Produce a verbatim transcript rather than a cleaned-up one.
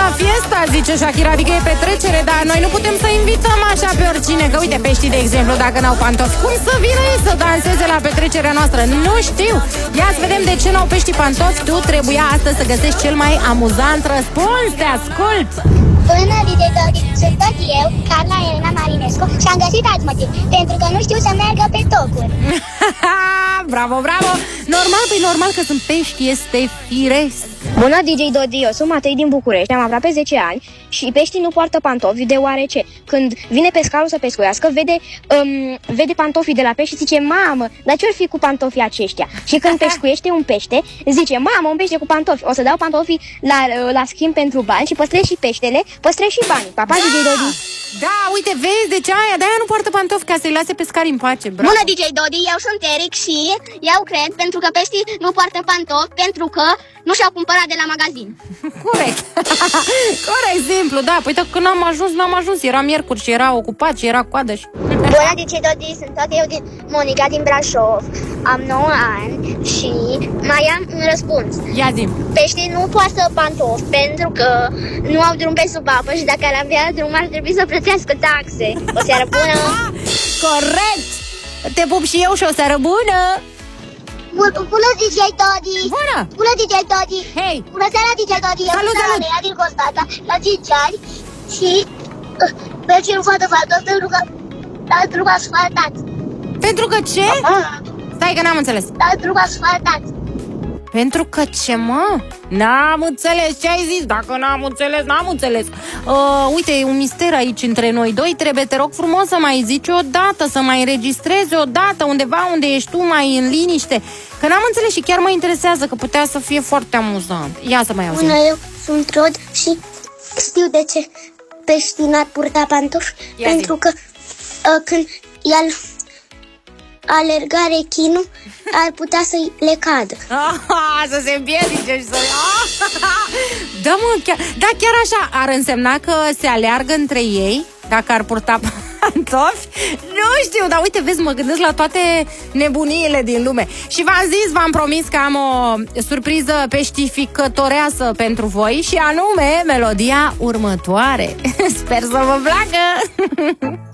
la fiesta, zice Shakira, adică e petrecere, dar noi nu putem să invităm așa pe oricine. Că uite, peștii, de exemplu, dacă n-au pantofi, cum să vină ei să danseze la petrecerea noastră? Nu știu. Ia să vedem de ce n-au peștii pantofi. Tu trebuia astăzi să găsești cel mai amuzant răspuns. Te ascult. Bună, D J Dodi, sunt tot eu, Carla Elena Marinescu, și am găsit alt motiv, pentru că nu știu să meargă pe tocuri. Bravo, bravo. Normal, păi normal că sunt pești, este firesc. Bună, D J Dodi, eu sunt Matei din București, am aproape zece ani și peștii nu poartă pantofi, deoarece când vine pescarul să pescuiască, vede, um, vede pantofii de la pește și zice: mamă, dar ce-or fi cu pantofii aceștia? Și când pescuiește un pește, zice: mamă, un pește cu pantofi, o să dau pantofii la, la schimb pentru bani și păstrez și peștele, păstrez și banii. Pa, pa, D J Dodi. Da, uite, vezi, de ce aia, de-aia nu poartă pantofi, ca să-i lase pescarii în pace. Bravo. Bună, D J Dodi, eu sunt Eric și eu cred pentru că peștii nu poartă pantofi, pentru că nu și-au cumpărat de la magazin. Corect. Corect, simplu, da. Păi dacă n-am ajuns, n-am ajuns. Era miercuri și era ocupat și era coadă și... Bună, D J Dodi, sunt tot eu din Monica din Brașov. Am nouă ani și mai am un răspuns. Ia zi. Peștii nu poartă pantofi pentru că nu au drum pe sub apă și dacă ar avea drum ar trebui să plătească taxe. O seară bună! Corect! Te pup și eu și o seară bună! Bună, D J Dodi! Bună! Bună, D J Dodi! Hei! Bună seara, D J Dodi! Eu salut, sunt salut! Alea din Constanta, la cinci ani și uh, peștii nu poartă pantofi pentru că dau drum asfaltat. Pentru că ce? Ah. Stai că n-am înțeles. Dau drum asfaltat. Pentru că ce, mă? N-am înțeles ce ai zis. Dacă n-am înțeles, n-am înțeles. uh, Uite, e un mister aici între noi doi. Trebuie, te rog frumos, să mai zici o dată, să mai înregistrezi o dată undeva unde ești tu mai în liniște. Că n-am înțeles și chiar mă interesează, că putea să fie foarte amuzant. Ia să mai auzim. Bună, eu sunt Rod și știu de ce peștii n-ar purta pantofi. Ia pentru zi. că uh, când el alerga rechinul, ar putea să-i le cadă. Ah, să se împiedice și să... Ah, da, mă, chiar... Da, chiar așa ar însemna că se aleargă între ei dacă ar purta pantofi? Nu știu, dar uite, vezi, mă gândesc la toate nebuniile din lume. Și v-am zis, v-am promis că am o surpriză peștificătoreasă pentru voi și anume melodia următoare. Sper să vă placă!